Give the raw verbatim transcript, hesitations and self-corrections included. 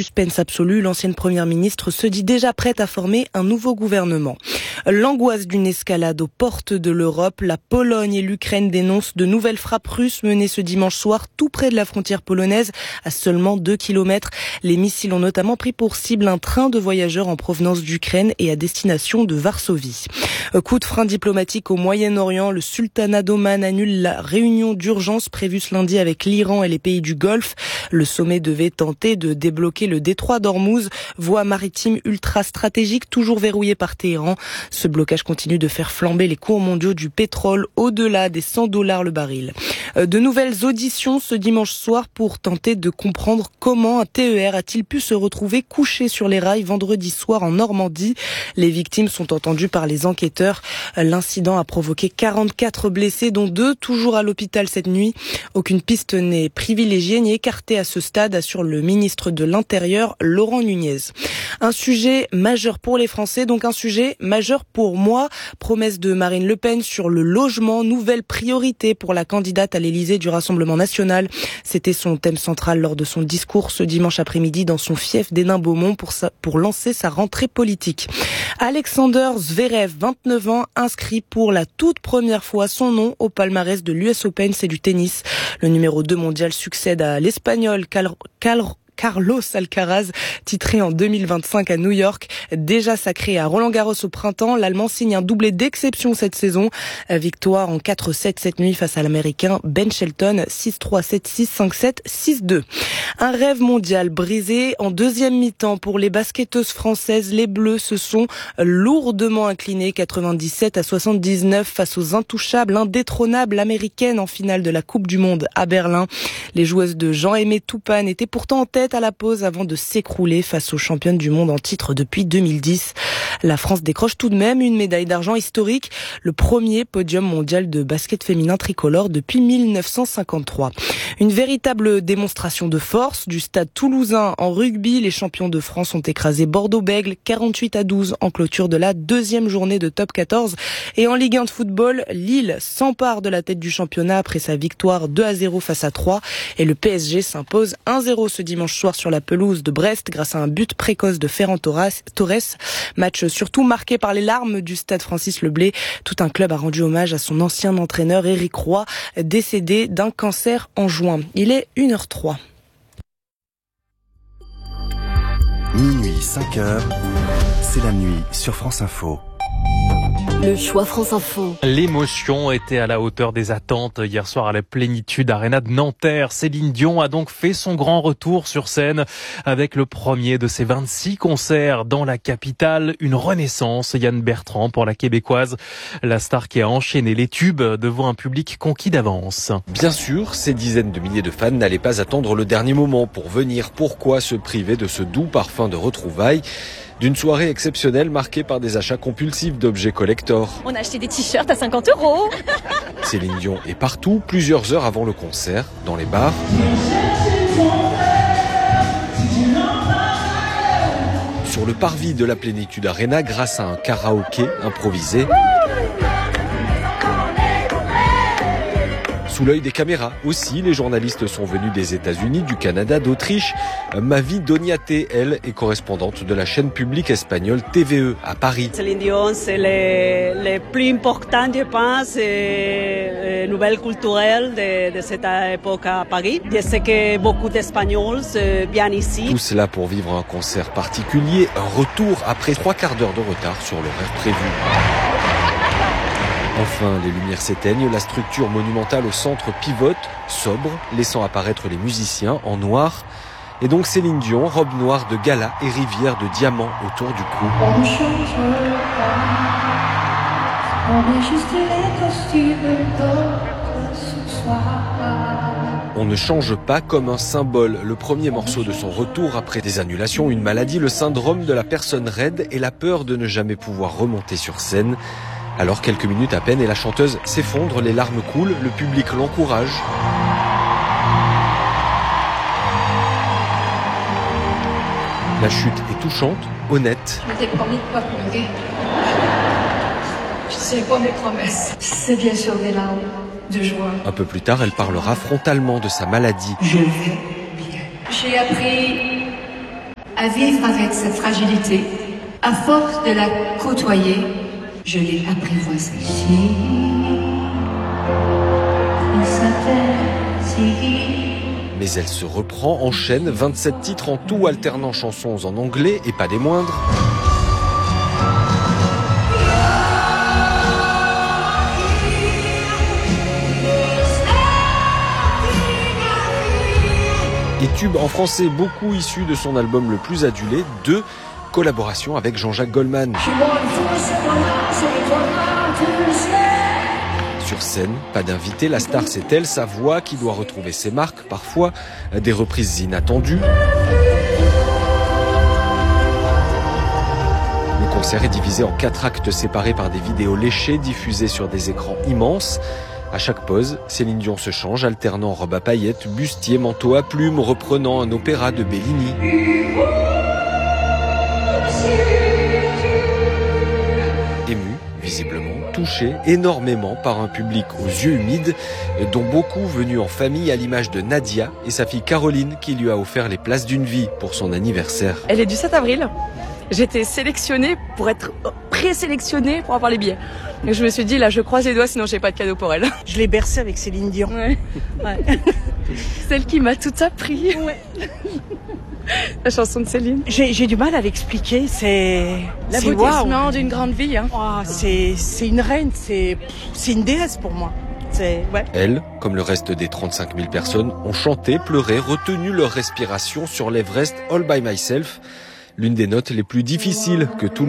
suspense absolu, l'ancienne première ministre se dit déjà prête à former un nouveau gouvernement. L'angoisse d'une escalade aux portes de l'Europe, la Pologne et l'Ukraine dénoncent de nouvelles frappes russes menées ce dimanche soir tout près de la frontière polonaise, à seulement deux kilomètres. Les missiles ont notamment pris pour cible un train de voyageurs en provenance d'Ukraine et à destination de Varsovie. Coup de frein diplomatique au Moyen-Orient, le sultanat d'Oman annule la réunion d'urgence prévue ce lundi avec l'Iran et les pays du Golfe. Le sommet devait tenter de débloquer le détroit d'Ormuz, voie maritime ultra stratégique toujours verrouillée par Téhéran. Ce blocage continue de faire flamber les cours mondiaux du pétrole au-delà des cent dollars le baril. De nouvelles auditions ce dimanche soir pour tenter de comprendre comment un T E R a-t-il pu se retrouver couché sur les rails vendredi soir en Normandie. Les victimes sont entendues par les enquêteurs. L'incident a provoqué quarante-quatre blessés, dont deux toujours à l'hôpital cette nuit. Aucune piste n'est privilégiée ni écartée à ce stade, assure le ministre de l'Intérieur, Laurent Nunez. Un sujet majeur pour les Français, donc un sujet majeur pour moi. Promesse de Marine Le Pen sur le logement, nouvelle priorité pour la candidate à l'Élysée du Rassemblement national. C'était son thème central lors de son discours ce dimanche après-midi dans son fief d'Hénin-Beaumont pour, sa, pour lancer sa rentrée politique. Alexander Zverev, vingt-neuf ans, inscrit pour la toute première fois son nom au palmarès de l'U S Open, c'est du tennis. Le numéro deux mondial succède à l'Espagnol Cal... Cal... Carlos Alcaraz, titré en deux mille vingt-cinq à New York. Déjà sacré à Roland-Garros au printemps, l'Allemand signe un doublé d'exception cette saison. Victoire en quatre sept cette nuit face à l'Américain Ben Shelton, six trois, sept six, cinq sept, six deux. Un rêve mondial brisé en deuxième mi-temps pour les basketteuses françaises. Les Bleus se sont lourdement inclinés, quatre-vingt-dix-sept à soixante-dix-neuf face aux intouchables, indétrônables américaines en finale de la Coupe du Monde à Berlin. Les joueuses de Jean-Aimé Toupane étaient pourtant en tête à la pause avant de s'écrouler face aux championnes du monde en titre depuis deux mille dix. La France décroche tout de même une médaille d'argent historique, le premier podium mondial de basket féminin tricolore depuis mille neuf cent cinquante-trois. Une véritable démonstration de force du stade toulousain en rugby. Les champions de France ont écrasé Bordeaux-Bègles quarante-huit à douze en clôture de la deuxième journée de top quatorze. Et en Ligue un de football, Lille s'empare de la tête du championnat après sa victoire deux à zéro face à Troyes. Et le P S G s'impose un zéro ce dimanche soir sur la pelouse de Brest grâce à un but précoce de Ferran Torres. Match surtout marqué par les larmes du stade Francis Leblay. Tout un club a rendu hommage à son ancien entraîneur Éric Roy, décédé d'un cancer en juin. Il est une heure trois. Minuit, cinq heures, c'est la nuit sur France Info. Le choix France Info. L'émotion était à la hauteur des attentes hier soir à la Plénitude Arena de Nanterre. Céline Dion a donc fait son grand retour sur scène avec le premier de ses vingt-six concerts dans la capitale. Une renaissance, Yann Bertrand, pour la Québécoise. La star qui a enchaîné les tubes devant un public conquis d'avance. Bien sûr, ces dizaines de milliers de fans n'allaient pas attendre le dernier moment pour venir. Pourquoi se priver de ce doux parfum de retrouvailles ? D'une soirée exceptionnelle marquée par des achats compulsifs d'objets collector. On a acheté des t-shirts à cinquante euros. Céline Dion est partout, plusieurs heures avant le concert, dans les bars, sur le parvis de la Plénitude Arena grâce à un karaoké improvisé. Sous l'œil des caméras aussi, les journalistes sont venus des États-Unis, du Canada, d'Autriche. Mavi Doniaté, elle, est correspondante de la chaîne publique espagnole T V E à Paris. Céline Dion, c'est le, le plus important, je pense, et, nouvelle culturelle de, de cette époque à Paris. Je sais que beaucoup d'Espagnols viennent ici. Tout cela pour vivre un concert particulier, un retour après trois quarts d'heure de retard sur l'horaire prévu. Enfin, les lumières s'éteignent, la structure monumentale au centre pivote, sobre, laissant apparaître les musiciens en noir. Et donc Céline Dion, robe noire de gala et rivière de diamants autour du cou. On ne change pas, on met juste les costumes d'autres ce soir. On ne change pas comme un symbole. Le premier morceau de son retour après des annulations, une maladie, le syndrome de la personne raide et la peur de ne jamais pouvoir remonter sur scène. Alors quelques minutes à peine et la chanteuse s'effondre, les larmes coulent, le public l'encourage. La chute est touchante, honnête. Je t'ai promis de pas pleurer. Je sais pas mes promesses. C'est bien sûr des larmes de joie. Un peu plus tard, elle parlera frontalement de sa maladie. Je vais bien. J'ai appris à vivre avec cette fragilité. À force de la côtoyer, je l'ai apprivoisée. Il s'appelle Sylvie. Mais elle se reprend, enchaîne vingt-sept titres en tout, alternant chansons en anglais et pas des moindres. Et tube en français, beaucoup issus de son album le plus adulé, deux collaborations avec Jean-Jacques Goldman. Sur scène, pas d'invité, la star c'est elle, sa voix qui doit retrouver ses marques, parfois des reprises inattendues. Le concert est divisé en quatre actes séparés par des vidéos léchées diffusées sur des écrans immenses. À chaque pause, Céline Dion se change, alternant robe à paillettes, bustier, manteau à plumes, reprenant un opéra de Bellini. Ému, visiblement, touché énormément par un public aux yeux humides, dont beaucoup venus en famille à l'image de Nadia et sa fille Caroline qui lui a offert les places d'une vie pour son anniversaire. Elle est du sept avril. J'étais sélectionnée pour être présélectionnée pour avoir les billets. Et je me suis dit, là, je croise les doigts, sinon j'ai pas de cadeau pour elle. Je l'ai bercée avec Céline Dion. Ouais. Ouais. Celle qui m'a tout appris. Ouais. La chanson de Céline. J'ai, j'ai du mal à l'expliquer. C'est l'aboutissement wow. d'une grande vie. Hein. Oh, c'est, c'est une reine. C'est, c'est une déesse pour moi. C'est, ouais. Elle, comme le reste des trente-cinq mille personnes, ont chanté, pleuré, retenu leur respiration sur l'Everest All by Myself. L'une des notes les plus difficiles que tout